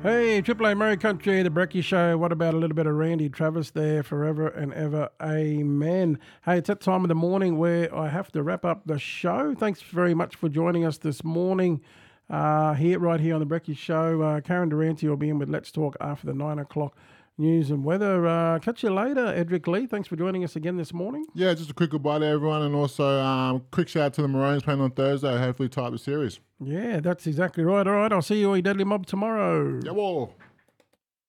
Hey, Triple A Murray Country, the Brecky Show. What about a little bit of Randy Travis there, forever and ever? Amen. Hey, it's that time of the morning where I have to wrap up the show. Thanks very much for joining us this morning right here on the Brecky Show. Karen Durante will be in with Let's Talk after the 9 o'clock news and weather. Catch you later, Edric Lee. Thanks for joining us again this morning. Yeah, just a quick goodbye to everyone, and also quick shout out to the Maroons playing on Thursday. Hopefully tie up the series. Yeah, that's exactly right. All right, I'll see you all, you Deadly Mob, tomorrow. Yeah, well.